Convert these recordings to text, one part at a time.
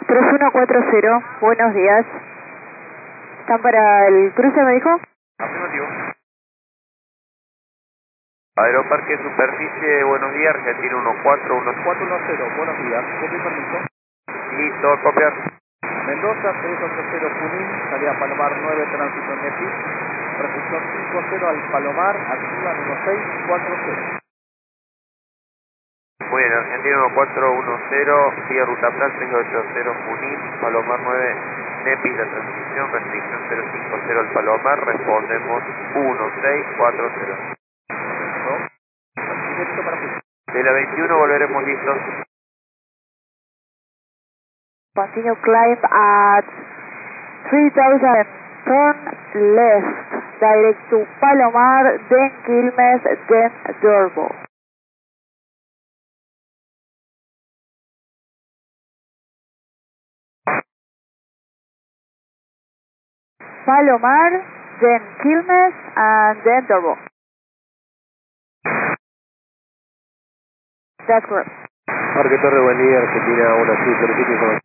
3140, buenos días. ¿Están para el cruce, me dijo? Afirmativo. Aeroparque Superficie, buenos días, Argentina 1410. 410, buenos días. ¿Copia y permiso? Listo, copiar. Mendoza 380 Junín, salida Palomar 9, tránsito en EPI. Recepción 50 al Palomar, activa 1640. Muy bien, Argentina 1410, vía Ruta Plan 380 Junín, Palomar 9, NEPI, la transmisión, restricción 050 al Palomar, respondemos 1640. Directo para Junín. De la 21 volveremos listos. Continue climb at 3000, turn left, direct to Palomar, then Quilmes, then Durbo. Palomar, then Quilmes, and then Durbo. That's correct. Parque Torre, buen día, Argentina 1607.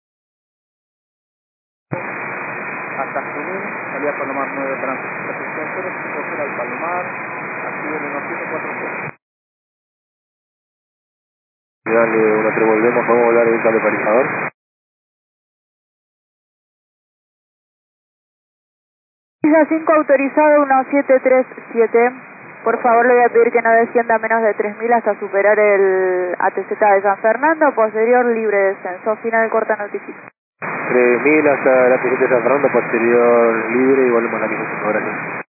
Hasta Junín, salida Palomar 9, tránsito. Recepción 050 al Palomar, activa 1740. Dale, 13, volvemos, podemos volar el cable parizador. Visa 5 autorizado 1737. Por favor, le voy a pedir que no descienda a menos de 3000 hasta superar el ATZ de San Fernando. Posterior, libre descenso. Final, corta notificación. 3000 hasta la T7 de San Fernando, posterior libre y volvemos a la misma. Gracias.